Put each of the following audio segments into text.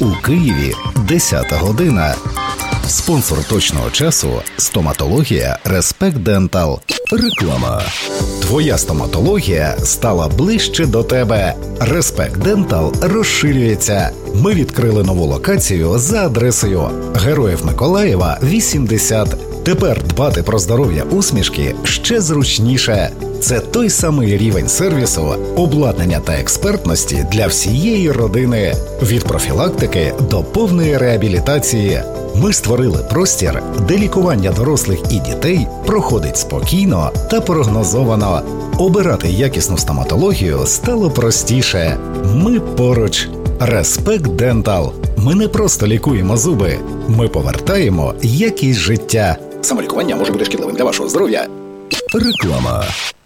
У Києві 10 година. Спонсор точного часу – стоматологія Respect Dental. Реклама. Твоя стоматологія стала ближче до тебе. Respect Dental розширюється. Ми відкрили нову локацію за адресою Героїв Миколаєва, 80. Тепер дбати про здоров'я усмішки ще зручніше. Це той самий рівень сервісу, обладнання та експертності для всієї родини. Від профілактики до повної реабілітації. Ми створили простір, де лікування дорослих і дітей проходить спокійно та прогнозовано. Обирати якісну стоматологію стало простіше. Ми поруч. Respect Dental. Ми не просто лікуємо зуби. Ми повертаємо якість життя. Самолікування може бути шкідливим для вашого здоров'я. Реклама.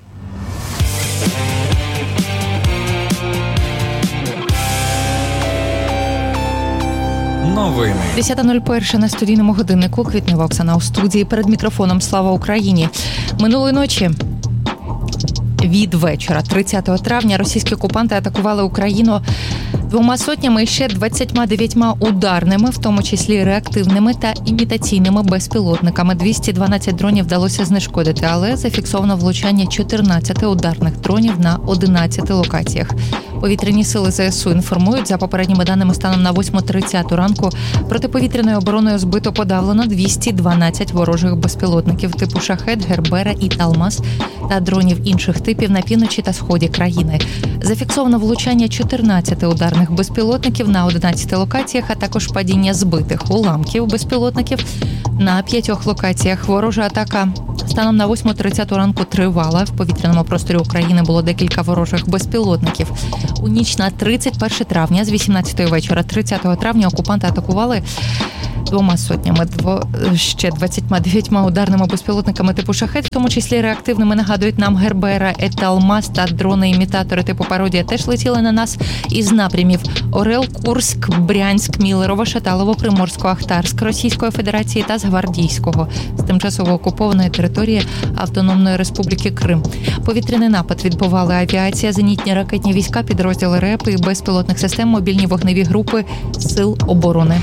Новини. 10:01 на студійному годиннику. Квітнева Оксана у студії. Перед мікрофоном «Слава Україні». Минулої ночі від вечора 30 травня російські окупанти атакували Україну 200 і ще 29 ударними, в тому числі реактивними та імітаційними безпілотниками. 212 дронів вдалося знешкодити, але зафіксовано влучання 14 ударних дронів на 11 локаціях. Повітряні сили ЗСУ інформують, за попередніми даними, станом на 8:30 ранку протиповітряною обороною збито подавлено 212 ворожих безпілотників типу «Шахед», «Гербера» і «Талмас» та дронів інших типів на півночі та сході країни. Зафіксовано влучання 14 ударних безпілотників на 11 локаціях, а також падіння збитих уламків безпілотників на 5 локаціях. Ворожа атака станом на 8:30 ранку тривала. В повітряному просторі України було декілька ворожих безпілотників. У ніч на 31 травня з 18 вечора 30 травня окупанти атакували 200 ще 29 ударними безпілотниками типу «Шахед», в тому числі реактивними, нагадують нам, «Гербера», «Талмас» та дрони-імітатори типу «Пародія» теж летіли на нас із напрямів Орел, Курськ, Брянськ, Мілерово, Шаталово, Приморсько, Ахтарськ, Російської Федерації та з Гвардійського, з тимчасово окупованої території Автономної Республіки Крим. Повітряний напад відбували авіація, зенітні ракетні війська, підрозділи РЕП і безпілотних систем, мобільні вогневі групи Сил оборони.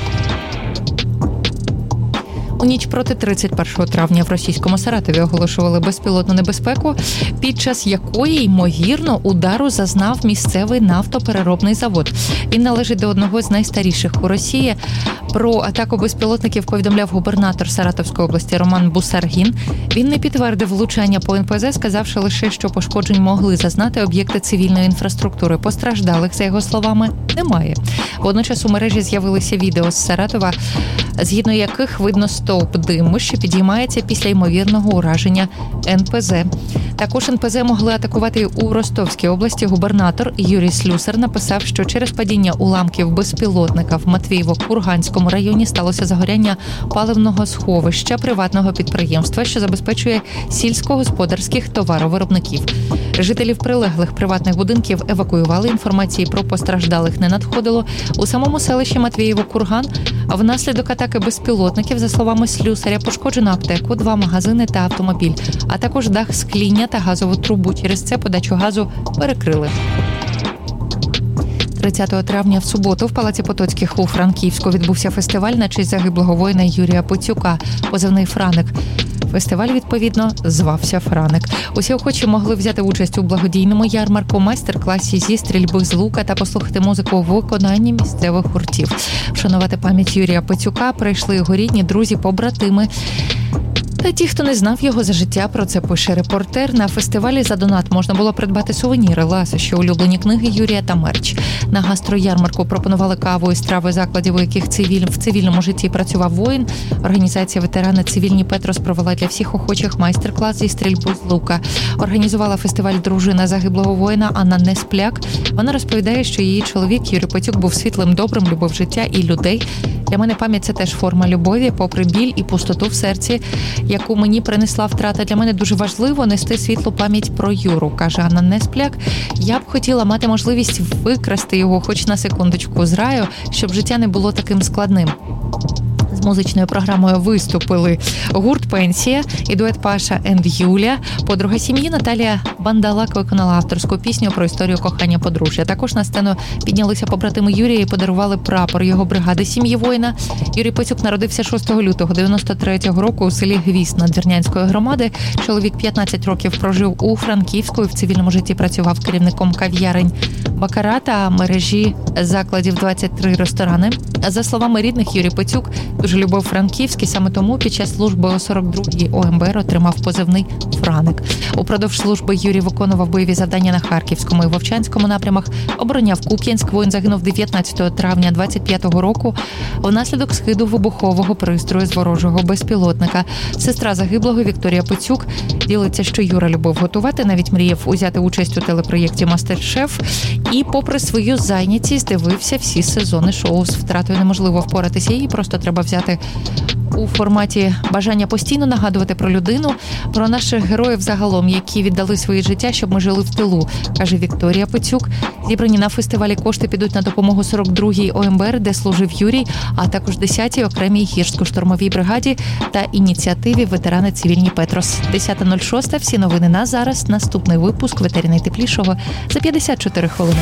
У ніч проти 31 травня в російському Саратові оголошували безпілотну небезпеку, під час якої, ймовірно, удару зазнав місцевий нафтопереробний завод. Він належить до одного з найстаріших у Росії. Про атаку безпілотників повідомляв губернатор Саратовської області Роман Бусаргін. Він не підтвердив влучання по НПЗ, сказавши лише, що пошкоджень могли зазнати об'єкти цивільної інфраструктури. Постраждалих, за його словами, немає. Водночас у мережі з'явилися відео з Саратова, згідно яких видно стовп диму, що підіймається після ймовірного ураження НПЗ. Також НПЗ могли атакувати і у Ростовській області. Губернатор Юрій Слюсар написав, що через падіння уламків безпілотника в Матвіїво-Курганському районі сталося загоряння паливного сховища приватного підприємства, що забезпечує сільськогосподарських товаровиробників. Жителів прилеглих приватних будинків евакуювали, інформації про постраждалих не надходило. У самому селищі Матвіїво-Курган внаслідок атаки безпілотників, за словами Слюсаря, пошкоджено аптеку, 2 магазини та автомобіль, а також дах скління та газову трубу. Через це подачу газу перекрили. 30 травня в суботу в Палаці Потоцьких у Франківську відбувся фестиваль на честь загиблого воїна Юрія Пацюка, позивний «Франик». Фестиваль, відповідно, звався «Франик». Усі охочі могли взяти участь у благодійному ярмарку, майстер-класі зі стрільби з лука та послухати музику в виконанні місцевих гуртів. Вшанувати пам'ять Юрія Пацюка прийшли його рідні, друзі, побратими та ті, хто не знав його за життя. Про це пише репортер. На фестивалі за донат можна було придбати сувеніри, ласощі, улюблені книги Юрія та мерч. На гастроярмарку пропонували каву і страви закладів, у яких в цивільному житті працював воїн. Організація «Ветерани цивільні Петрос» провела для всіх охочих майстер-клас зі стрільби з лука. Організувала фестиваль дружина загиблого воїна Анна Неспляк. Вона розповідає, що її чоловік Юрій Пацюк був світлим, добрим, любив життя і людей. Для мене пам'ять – це теж форма любові, попри біль і пустоту в серці, яку мені принесла втрата. Для мене дуже важливо нести світлу пам'ять про Юру, каже Анна Неспляк. Я б хотіла мати можливість викрасти його хоч на секундочку з раю, щоб життя не було таким складним. З музичною програмою виступили гурт «Пенсія» і дует Паша енд Юля. Подруга сім'ї Наталія Бандалак виконала авторську пісню про історію кохання подружжя. Також на сцену піднялися побратими Юрія і подарували прапор його бригади сім'ї воїна. Юрій Пацюк народився 6 лютого 93-го року у селі Гвізд Надвірнянської громади. Чоловік 15 років прожив у Франківську і в цивільному житті працював керівником кав'ярень «Бакара» та мережі закладів 23 ресторани. За словами рідних, Юрій Пацюк дуже любив Франківськ, і саме тому під час служби у 42-й ОМБР отримав позивний «Франик». Упродовж служби Юрій виконував бойові завдання на Харківському і Вовчанському напрямах, обороняв Куп'янськ. Воїн загинув 19 травня 25-го року внаслідок скиду вибухового пристрою з ворожого безпілотника. Сестра загиблого Вікторія Пацюк ділиться, що Юра любив готувати, навіть мріяв узяти участь у телепроєкті «Мастер-шеф». І попри свою зайнятість дивився всі сезони шоу. З втратою неможливо впоратися, її просто треба взяти у форматі бажання постійно нагадувати про людину, про наших героїв загалом, які віддали своє життя, щоб ми жили в тилу, каже Вікторія Пацюк. Зібрані на фестивалі кошти підуть на допомогу 42-й ОМБР, де служив Юрій, а також 10-й окремій гірсько-штурмовій бригаді та ініціативі «Ветерани цивільні Петрос». 10:06. Всі новини на зараз. Наступний випуск в етері найтеплішого за 54 хвилини.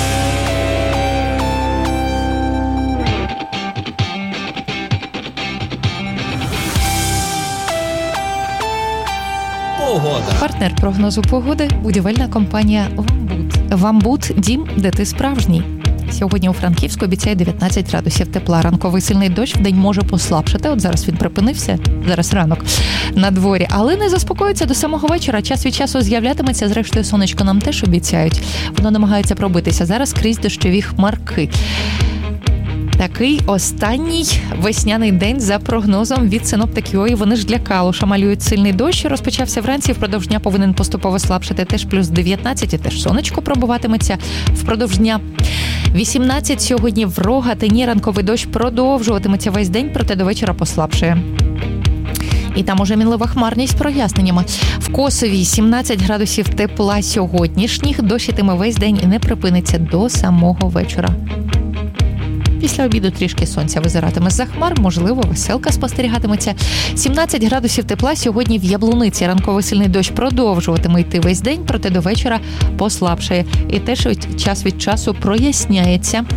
Погода. Партнер прогнозу погоди – будівельна компанія «Вамбут». «Вамбут» – дім, де ти справжній. Сьогодні у Франківську обіцяє 19 градусів тепла. Ранковий сильний дощ вдень може послабшати. От зараз він припинився, зараз ранок на дворі. Але не заспокоїться до самого вечора. Час від часу з'являтиметься, зрештою сонечко нам теж обіцяють. Воно намагається пробитися. Зараз крізь дощові хмарки. Такий останній весняний день за прогнозом від синоптиків. Ой, вони ж для Калуша малюють сильний дощ. Розпочався вранці, впродовж дня повинен поступово слабшати. Теж плюс 19, і теж сонечко пробуватиметься впродовж дня. 18 сьогодні в Рогатині. Ранковий дощ продовжуватиметься весь день, проте до вечора послабшає. І там уже мінлива хмарність з проясненнями. В Косові 17 градусів тепла сьогоднішніх. Дощ ітиме весь день і не припиниться до самого вечора. Після обіду трішки сонця визиратиме з-за хмар, можливо, веселка спостерігатиметься. 17 градусів тепла сьогодні в Яблуниці. Ранковий сильний дощ продовжуватиме йти весь день, проте до вечора послабшає. І теж час від часу проясняється.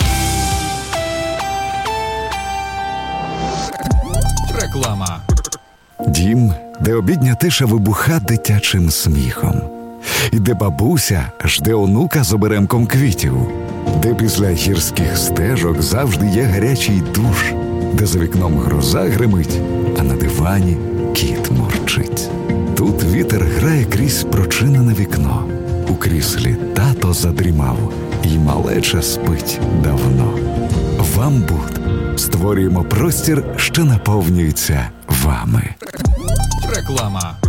Реклама. Дім, де обідня тиша вибуха дитячим сміхом. І де бабуся жде онука з оберемком квітів. Де після гірських стежок завжди є гарячий душ. Де за вікном гроза гримить, а на дивані кіт мурчить. Тут вітер грає крізь прочинене вікно. У кріслі тато задрімав, і малеча спить давно. «Вамбут» створюємо простір, що наповнюється вами. Реклама.